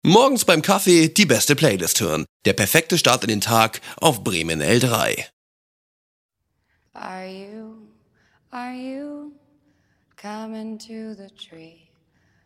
Morgens beim Kaffee die beste Playlist hören. Der perfekte Start in den Tag auf Bremen L3. Are you coming to the tree?